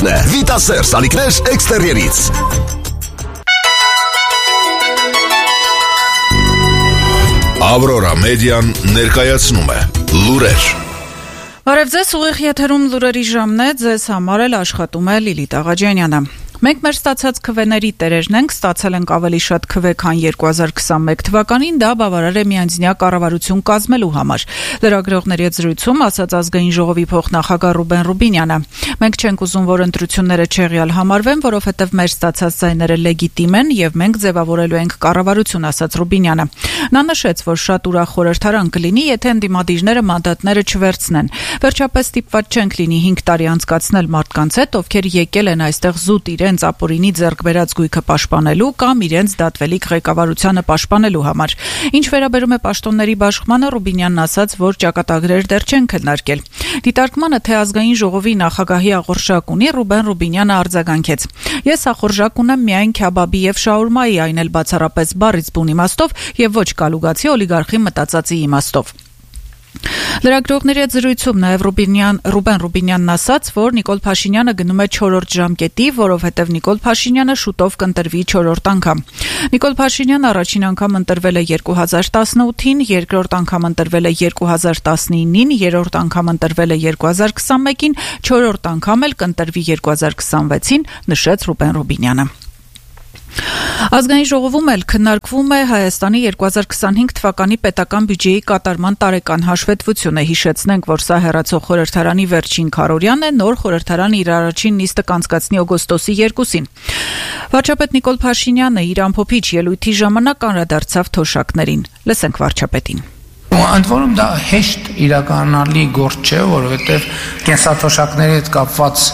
Հաջողությունն է Վիտասեր սալիկներ էքստերիերից։ Ավրորա մեդիան ներկայացնում է լուրեր։ Բարև ձեզ, ուղիղ եթերում լուրերի ժամն է, ձեզ համար էլ աշխատում է Լիլիթ Աղաջանյանը։ Մենք մեր ստացած քվեների տերերն ենք, ստացել ենք ավելի շատ քվե, քան 2021 թվականին, դա բավարար է միանձնյա կառավարություն կազմելու համար։ Լրագրողների հետ զրույցում ասաց Ազգային ժողովի փոխնախագահ Ռուբեն Ռուբինյանը։ Մենք չենք ուզում, որ ընտրությունները չեղյալ համարվեն, որովհետև մեր ստացած ձայները լեգիտիմ են եւ մենք ձևավորելու ենք կառավարություն, ասաց Ռուբինյանը։ Նա նշեց, որ շատ ուրախ խորհրդարան կլինի, եթե ընդդիմադիրները մանդատները չվերցնեն։ Վերջապես ստիպված չենք լինի 5 տարի անցկացնել մարդկանց հետ, ովքեր եկել են այստեղ զուտ իրենց ապօրինի ձեռք բերած գույքը պաշտպանելու կամ իրենց դատվելիք ղեկավարությանը պաշտպանելու համար։ Ինչ վերաբերում է պաշտոնների բաշխմանը, Ռուբինյանն ասաց, որ ճակատագրեր դեռ չեն քննարկել։ Դիտարկմանը, թե Ազգային ժողովի նախագահի աղորժակ ունի, Ռուբեն Ռուբինյանը արձագանքեց։ Ես աղորժակ ունեմ միայն քյաբաբի եւ շաուրմայի, այն էլ բացառապես բառից բուն իմաստով եւ ոչ կալուգացի օլիգարխի մտածածի իմաստով։ Լրագրողների հետ զրույցում նաև Ռուբեն Ռուբինյանն ասաց, որ Նիկոլ Փաշինյանը գնում է 4-րդ ժամկետի, որովհետև Նիկոլ Փաշինյանը շուտով կընտրվի 4-րդ անգամ։ Նիկոլ Փաշինյանը առաջին անգամ ընտրվել է 2018-ին, երկրորդ անգամ ընտրվել է 2019-ին, երրորդ անգամ ընտրվել է 2021-ին, 4-րդ անգամ էլ կընտրվի 2026-ին, նշեց Ռուբեն Ռուբինյանը։ Ազգային ժողովում էլ քննարկվում է Հայաստանի 2025 թվականի պետական բյուջեի կատարման տարեկան հաշվետվությունը։ Հիշեցնենք, որ սա հեռացող խորհրդարանի վերջին քարոզյան է, նոր խորհրդարանը իր առաջին նիստը կանցկացնի օգոստոսի 2-ին։ Վարչապետ Նիկոլ Փաշինյանը իր ամփոփիչ ելույթի ժամանակ անդրադարձավ թոշակներին։ Լսենք վարչապետին։ Ընդ որում դա հեշտ իրականանալի գործ չէ, որովհետև կենսաթոշակների հետ կապված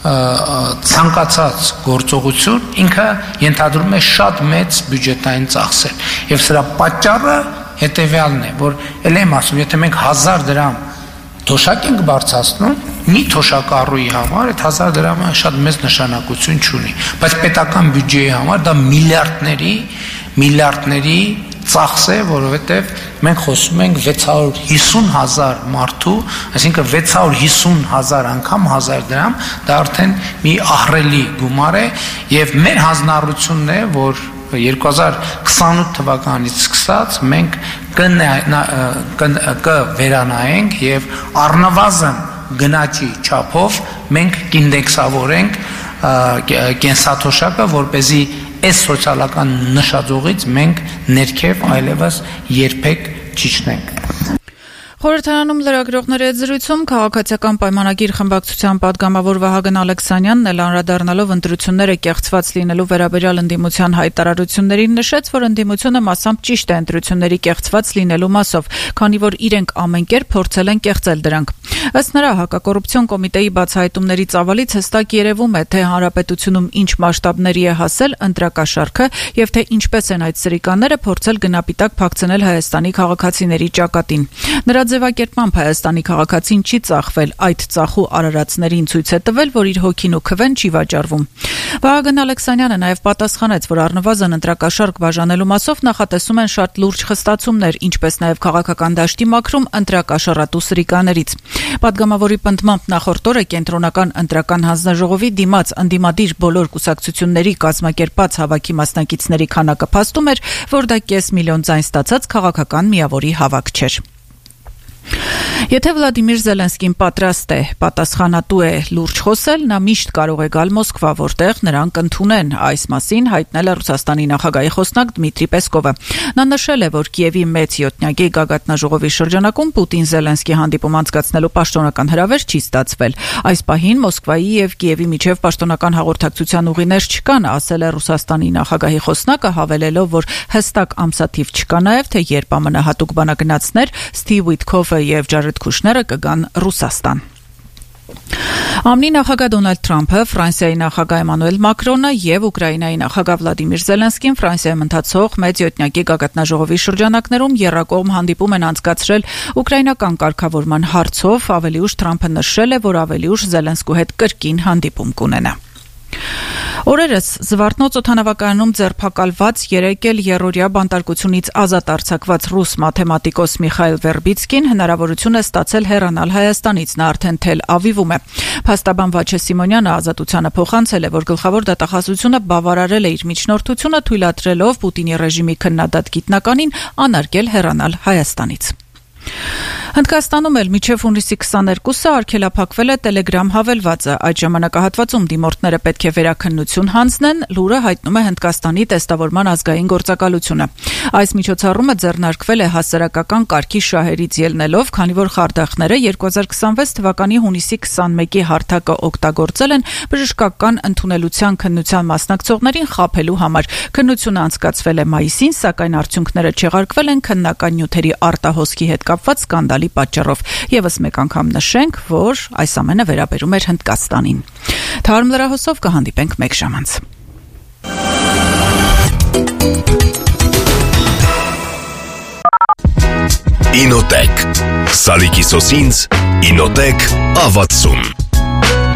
ցանկացած գործողություն ինքը ենթադրում է շատ մեծ բյուջետային ծախսեր եւ սրա պատճառը հետեւյալն է, որ ել եմ ասում, եթե մենք 1000 դրամ թոշակ ենք բարձրացնում, մի թոշակառուի համար այդ 1000 դրամը շատ մեծ նշանակություն չունի, բայց պետական բյուջեի համար դա միլիարդների ծախս է, որովհետև մենք խոսում ենք 650,000 մարդու, այսինքն 650,000 անգամ 1000 դրամ, դա արդեն մի ահռելի գումար է եւ մեր հանձնառությունն է, որ 2028 թվականից սկսած մենք կվերանայենք եւ առնվազն գնաճի չափով մենք կինդեքսավորենք կենսաթոշակը, որպեսզի այս սոցիալական նշաձողից մենք ներքև այլևս երբեք չիջնենք։ Խորհրդարանում լրագրողների հետ զրույցում քաղաքացիական պայմանագիր խմբակցության պատգամավոր Վահագն Ալեքսանյանն էլ անդրադառնալով ընտրությունները կեղծված լինելու վերաբերյալ ընդդիմության հայտարարություններին նշեց, որ ընդդիմությունը մասամբ ճիշտ է ընտրությունների կեղծված լինելու մասով, քանի որ իրենք ամեն կերպ փորձել են կեղծել դրանք։ Ըստ նրա, հակակոռուպցիոն կոմիտեի բացահայտումների ծավալից հստակ երևում է, թե հանրապետությունում ինչ մասշտաբների է հասել ընտրակաշառքը եւ թե ինչպես են այդ սրիկաները փորձել գնապիտակ փակցնել Հայաստանի քաղաքացիների ճակատին։ Նրա ձևակերպմամբ Հայաստանի քաղաքացին չի ծախվել, այդ ծախու արարածներին ցույց է տվել, որ իր հոգին ու քվեն չի վաճառվում։ Վահագն Ալեքսանյանը նաև պատասխանեց, որ առնվազն ընտրակաշառք բաժանելու մասով նախատեսում են շատ լուրջ խստացումներ, ինչպես նաև քաղաքական դաշտի մաքրում ընտրակաշառատու սրիկաներից։ Պատգամավորի պնդմամբ նախորդ օրը կենտրոնական ընտրական հանձնաժողովի դիմաց ընդդիմադիր բոլոր կուսակցությունների կազմակերպած հավաքի մասնակիցների քանակը փաստում էր, որ դա 500,000 ձայն ստացած քաղաքական միավորի հավաք չէր։ Եթե Վլադիմիր Զելենսկին պատրաստ է, պատասխանատու է լուրջ խոսել, նա միշտ կարող է գալ Մոսկվա, որտեղ նրան կընդունեն, այս մասին հայտնել է Ռուսաստանի նախագահի խոսնակ Դմիտրի Պեսկովը։ Նա նշել է, որ Կիևի մեծ 7-նյակի գագաթնաժողովի շրջանակում Պուտին-Զելենսկի հանդիպում անցկացնելու պաշտոնական հրավեր չի ստացվել։ Այս պահին Մոսկվայի եւ Կիևի միջև պաշտոնական հաղորդակցության ուղիներ չկան, ասել է Ռուսաստանի նախագահի խոսնակը, հավելելով, որ հստակ ամսաթիվ չկա նաեւ, թե երբ ԱՄՆ հատուկ բանագնացներ Սթիվ Ուիթքոֆը եւ Ջարեդ Քուշները կգան Ռուսաստան։ ԱՄՆ նախագահ Դոնալդ Թրամփը, Ֆրանսիայի նախագահ Էմանուել Մակրոնը եւ Ուկրաինայի նախագահ Վլադիմիր Զելենսկին Ֆրանսիայում ընթացող մեծ 7-նյակի գագաթնաժողովի շրջանակներում եռակողմ հանդիպում են անցկացրել ուկրաինական կարգավորման հարցով, ավելի ուշ Թրամփը նշել է, որ ավելի ուշ Զելենսկու հետ կրկին հանդիպում կունենա։ Օրերս Զվարթնոց օդանավակայանում ձերբակալված 3 էլ երրորդյա բանտարկությունից ազատ արձակված ռուս մաթեմատիկոս Միխայել Վերբիցկին հնարավորություն է ստացել հեռանալ Հայաստանից, նա արդեն Թել Ավիվում է։ Փաստաբան Վաչե Սիմոնյանը Ազատությանը փոխանցել է, որ գլխավոր դատախազությունը բավարարել է իր միջնորդությունը, թույլատրելով Պուտինի ռեժիմի քննադատ գիտնականին անարգել հեռանալ Հայաստանից։ Հնդկաստանում էլ մինչև հունիսի 22-ը արգելափակվել է Telegram հավելվածը։ Այդ ժամանակահատվածում դիմորդները պետք է վերաքննություն հանձնեն, լուրը հայտնում է Հնդկաստանի տեստավորման ազգային գործակալությունը։ Այս միջոցառումը ձեռնարկվել է հասարակական կարգի շահերից ելնելով, քանի որ խարդախները 2026 թվականի հունիսի 21-ի հարթակը օգտագործել են բժշկական ընդունելության քննության մասնակցողներին խաբելու համար։ Քննությունը անցկացվել է մայիսին, սակայն արդյունքները չեղարկվել են քննական նյութերի արտահոսքի հետ կապված սկանդալի պատճառով։ Եվս մեկ անգամ նշենք, որ այս ամենը վերաբերում էր Հնդկաստանին։ Թարմ լրահոսով կհանդիպենք մեկ ժամ անց։ Ինոտեք Սալիկի սոսինց Ինոտեք ավացում